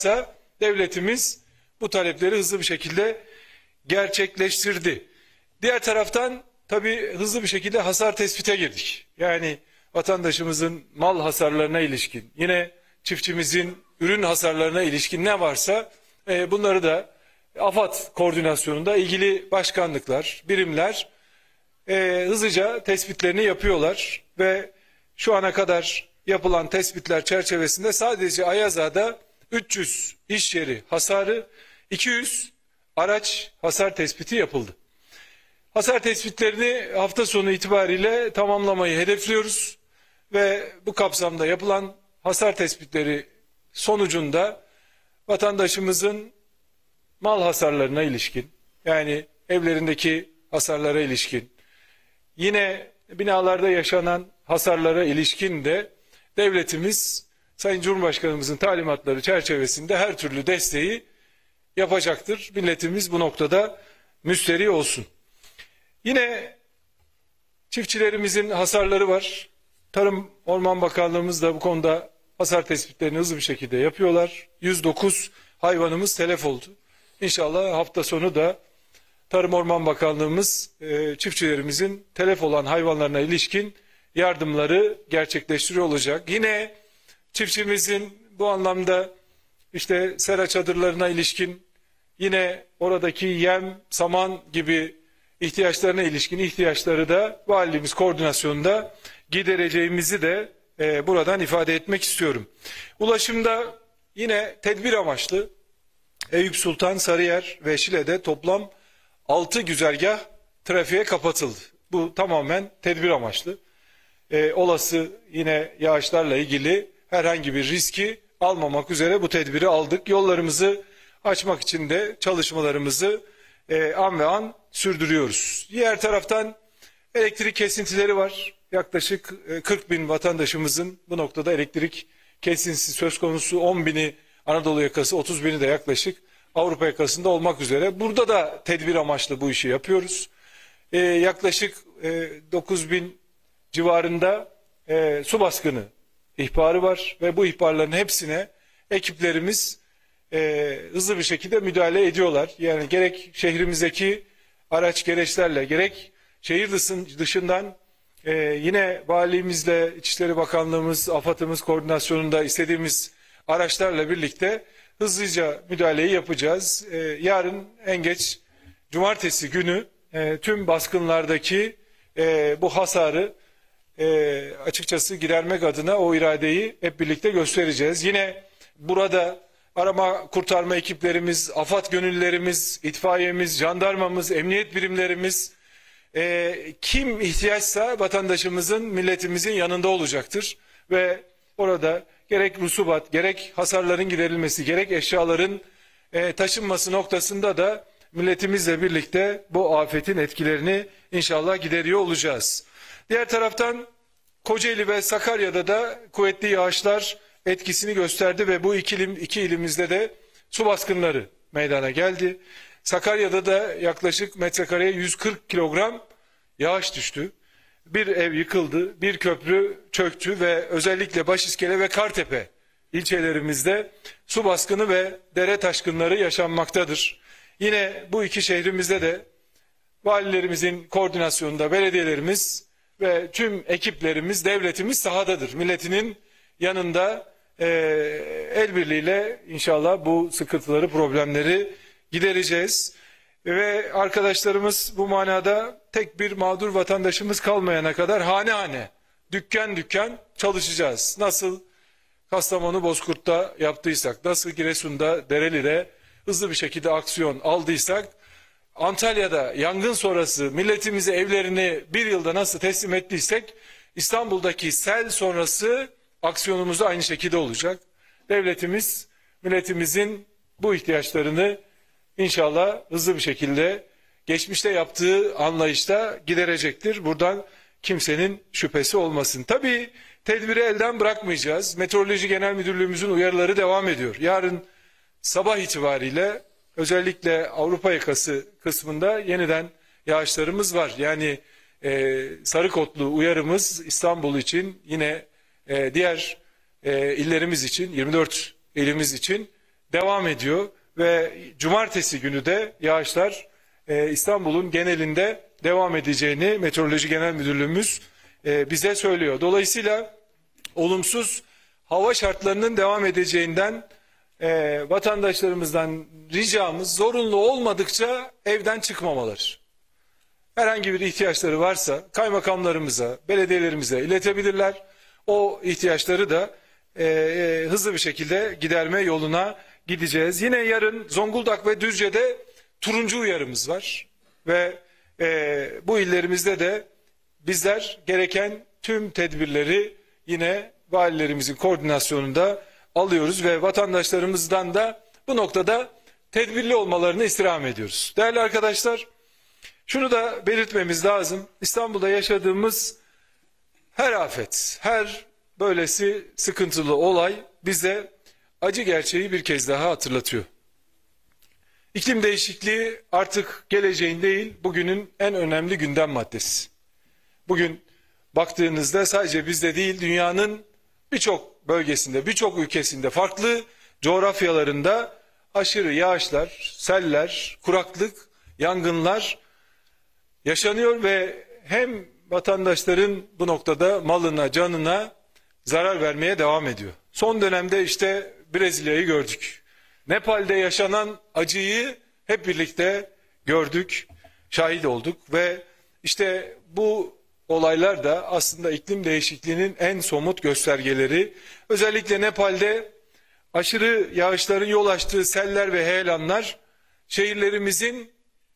devletimiz bu talepleri hızlı bir şekilde gerçekleştirdi. Diğer taraftan tabii hızlı bir şekilde hasar tespite girdik. Yani vatandaşımızın mal hasarlarına ilişkin, yine çiftçimizin ürün hasarlarına ilişkin ne varsa bunları da AFAD koordinasyonunda ilgili başkanlıklar, birimler hızlıca tespitlerini yapıyorlar ve şu ana kadar yapılan tespitler çerçevesinde sadece Ayazağa'da 300 iş yeri hasarı, 200 araç hasar tespiti yapıldı. Hasar tespitlerini hafta sonu itibariyle tamamlamayı hedefliyoruz ve bu kapsamda yapılan hasar tespitleri sonucunda vatandaşımızın mal hasarlarına ilişkin, yani evlerindeki hasarlara ilişkin, yine binalarda yaşanan hasarlara ilişkin de devletimiz Sayın Cumhurbaşkanımızın talimatları çerçevesinde her türlü desteği yapacaktır. Milletimiz bu noktada müsterih olsun. Yine çiftçilerimizin hasarları var. Tarım Orman Bakanlığımız da bu konuda hasar tespitlerini hızlı bir şekilde yapıyorlar. 109 hayvanımız telef oldu. İnşallah hafta sonu da Tarım Orman Bakanlığımız çiftçilerimizin telef olan hayvanlarına ilişkin yardımları gerçekleştiriyor olacak. Yine çiftçimizin bu anlamda işte sera çadırlarına ilişkin, yine oradaki yem, saman gibi ihtiyaçlarına ilişkin ihtiyaçları da valiliğimiz koordinasyonunda gidereceğimizi de buradan ifade etmek istiyorum. Ulaşımda yine tedbir amaçlı Eyüp Sultan, Sarıyer ve Şile'de toplam 6 güzergah trafiğe kapatıldı. Bu tamamen tedbir amaçlı. Olası yine yağışlarla ilgili herhangi bir riski almamak üzere bu tedbiri aldık. Yollarımızı açmak için de çalışmalarımızı an ve an sürdürüyoruz. Diğer taraftan elektrik kesintileri var. Yaklaşık 40 bin vatandaşımızın bu noktada elektrik kesintisi söz konusu. 10 bini Anadolu yakası, 30 bini de yaklaşık Avrupa yakasında olmak üzere. Burada da tedbir amaçlı bu işi yapıyoruz. Yaklaşık 9 bin civarında su baskını ihbarı var ve bu ihbarların hepsine ekiplerimiz hızlı bir şekilde müdahale ediyorlar. Yani gerek şehrimizdeki araç gereçlerle, gerek şehir dışından yine valiliğimizle, İçişleri Bakanlığımız, AFAD'ımız koordinasyonunda istediğimiz araçlarla birlikte hızlıca müdahaleyi yapacağız. Yarın en geç cumartesi günü tüm baskınlardaki bu hasarı açıkçası gidermek adına o iradeyi hep birlikte göstereceğiz. Yine burada arama kurtarma ekiplerimiz, AFAD gönüllülerimiz, itfaiyemiz, jandarmamız, emniyet birimlerimiz kim ihtiyaçsa vatandaşımızın, milletimizin yanında olacaktır. Ve orada gerek rusubat, gerek hasarların giderilmesi, gerek eşyaların taşınması noktasında da milletimizle birlikte bu afetin etkilerini inşallah gideriyor olacağız. Diğer taraftan Kocaeli ve Sakarya'da da kuvvetli yağışlar etkisini gösterdi ve bu iki ilimizde de su baskınları meydana geldi. Sakarya'da da yaklaşık metrekareye 140 kilogram yağış düştü. Bir ev yıkıldı, bir köprü çöktü ve özellikle Başiskele ve Kartepe ilçelerimizde su baskını ve dere taşkınları yaşanmaktadır. Yine bu iki şehrimizde de valilerimizin koordinasyonunda belediyelerimiz ve tüm ekiplerimiz, devletimiz sahadadır. Milletinin yanında el birliğiyle inşallah bu sıkıntıları, problemleri gidereceğiz. Ve arkadaşlarımız bu manada tek bir mağdur vatandaşımız kalmayana kadar hane hane, dükkan dükkan çalışacağız. Nasıl Kastamonu Bozkurt'ta yaptıysak, nasıl Giresun'da Dereli'de hızlı bir şekilde aksiyon aldıysak, Antalya'da yangın sonrası milletimize evlerini bir yılda nasıl teslim ettiysek, İstanbul'daki sel sonrası aksiyonumuz da aynı şekilde olacak. Devletimiz milletimizin bu ihtiyaçlarını İnşallah hızlı bir şekilde geçmişte yaptığı anlayışta giderecektir. Buradan kimsenin şüphesi olmasın. Tabii tedbiri elden bırakmayacağız. Meteoroloji Genel Müdürlüğümüzün uyarıları devam ediyor. Yarın sabah itibariyle özellikle Avrupa yakası kısmında yeniden yağışlarımız var. Yani sarı kodlu uyarımız İstanbul için, yine diğer illerimiz için, 24 ilimiz için devam ediyor ve cumartesi günü de yağışlar İstanbul'un genelinde devam edeceğini Meteoroloji Genel Müdürlüğümüz bize söylüyor. Dolayısıyla olumsuz hava şartlarının devam edeceğinden vatandaşlarımızdan ricamız zorunlu olmadıkça evden çıkmamaları. Herhangi bir ihtiyaçları varsa kaymakamlarımıza, belediyelerimize iletebilirler. O ihtiyaçları da hızlı bir şekilde giderme yoluna gideceğiz. Yine yarın Zonguldak ve Düzce'de turuncu uyarımız var. Ve bu illerimizde de bizler gereken tüm tedbirleri yine valilerimizin koordinasyonunda alıyoruz ve vatandaşlarımızdan da bu noktada tedbirli olmalarını istirham ediyoruz. Değerli arkadaşlar, şunu da belirtmemiz lazım. İstanbul'da yaşadığımız her afet, her böylesi sıkıntılı olay bize acı gerçeği bir kez daha hatırlatıyor. İklim değişikliği artık geleceğin değil, bugünün en önemli gündem maddesi. Bugün baktığınızda sadece bizde değil, dünyanın birçok bölgesinde, birçok ülkesinde, farklı coğrafyalarında aşırı yağışlar, seller, kuraklık, yangınlar yaşanıyor ve hem vatandaşların bu noktada malına, canına zarar vermeye devam ediyor. Son dönemde işte Brezilya'yı gördük. Nepal'de yaşanan acıyı hep birlikte gördük, şahit olduk ve işte bu olaylar da aslında iklim değişikliğinin en somut göstergeleri. Özellikle Nepal'de aşırı yağışların yol açtığı seller ve heyelanlar şehirlerimizin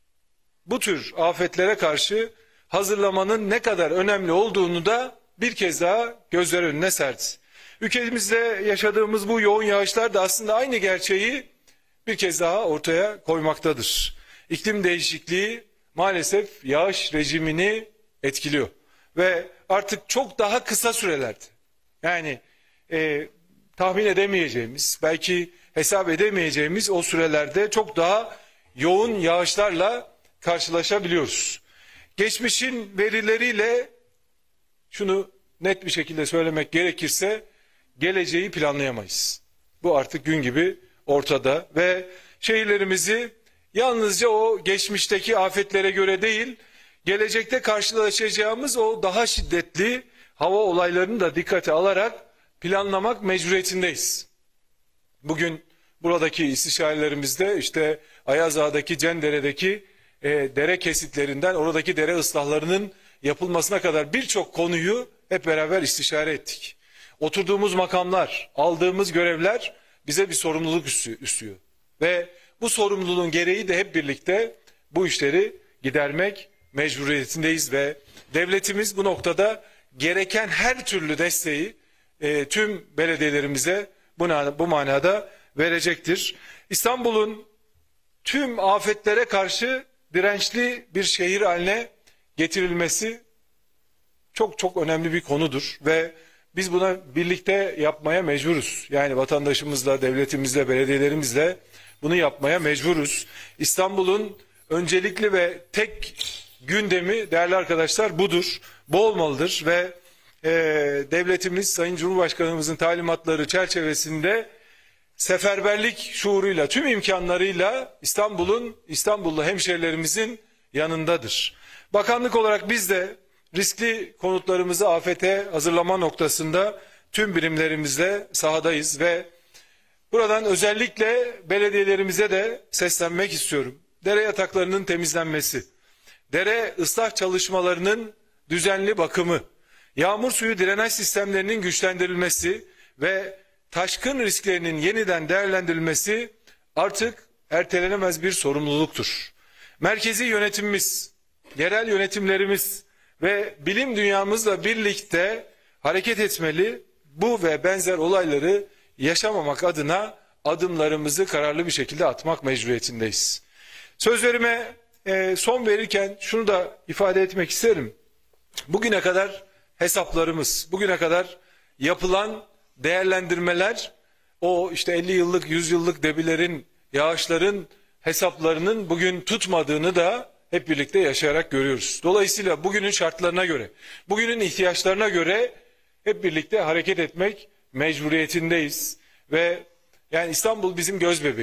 bu tür afetlere karşı hazırlamanın ne kadar önemli olduğunu da bir kez daha gözler önüne serdi. Ülkemizde yaşadığımız bu yoğun yağışlar da aslında aynı gerçeği bir kez daha ortaya koymaktadır. İklim değişikliği maalesef yağış rejimini etkiliyor ve artık çok daha kısa sürelerde, yani tahmin edemeyeceğimiz, belki hesap edemeyeceğimiz o sürelerde çok daha yoğun yağışlarla karşılaşabiliyoruz. Geçmişin verileriyle şunu net bir şekilde söylemek gerekirse geleceği planlayamayız. Bu artık gün gibi ortada ve şehirlerimizi yalnızca o geçmişteki afetlere göre değil, gelecekte karşılaşacağımız o daha şiddetli hava olaylarını da dikkate alarak planlamak mecburiyetindeyiz. Bugün buradaki istişarelerimizde işte Ayaz Ağa'daki, Cendere'deki dere kesitlerinden oradaki dere ıslahlarının yapılmasına kadar birçok konuyu hep beraber istişare ettik. Oturduğumuz makamlar, aldığımız görevler bize bir sorumluluk üstlüyor. Ve bu sorumluluğun gereği de hep birlikte bu işleri gidermek mecburiyetindeyiz ve devletimiz bu noktada gereken her türlü desteği tüm belediyelerimize bu manada verecektir. İstanbul'un tüm afetlere karşı dirençli bir şehir haline getirilmesi çok önemli bir konudur ve biz buna birlikte yapmaya mecburuz. Yani vatandaşımızla, devletimizle, belediyelerimizle bunu yapmaya mecburuz. İstanbul'un öncelikli ve tek gündemi değerli arkadaşlar budur. Bu olmalıdır ve devletimiz Sayın Cumhurbaşkanımızın talimatları çerçevesinde seferberlik şuuruyla, tüm imkanlarıyla İstanbullu hemşehrilerimizin yanındadır. Bakanlık olarak biz de riskli konutlarımızı afete hazırlama noktasında tüm birimlerimizle sahadayız ve buradan özellikle belediyelerimize de seslenmek istiyorum. Dere yataklarının temizlenmesi, dere ıslah çalışmalarının düzenli bakımı, yağmur suyu drenaj sistemlerinin güçlendirilmesi ve taşkın risklerinin yeniden değerlendirilmesi artık ertelenemez bir sorumluluktur. Merkezi yönetimimiz, yerel yönetimlerimiz ve bilim dünyamızla birlikte hareket etmeli, bu ve benzer olayları yaşamamak adına adımlarımızı kararlı bir şekilde atmak mecburiyetindeyiz. Sözlerime son verirken şunu da ifade etmek isterim. Bugüne kadar hesaplarımız, bugüne kadar yapılan değerlendirmeler, o işte 50 yıllık, 100 yıllık debilerin, yağışların hesaplarının bugün tutmadığını da hep birlikte yaşayarak görüyoruz. Dolayısıyla bugünün şartlarına göre, bugünün ihtiyaçlarına göre hep birlikte hareket etmek mecburiyetindeyiz. Ve Yani İstanbul bizim göz bebeğimiz.